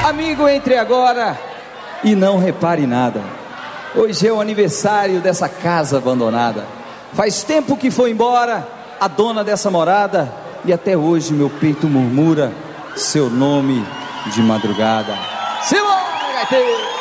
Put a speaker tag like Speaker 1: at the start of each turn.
Speaker 1: Amigo, entre agora e não repare nada. Hoje é o aniversário dessa casa abandonada. Faz tempo que foi embora a dona dessa morada, e até hoje meu peito murmura seu nome de madrugada. Simão, gaiteiro!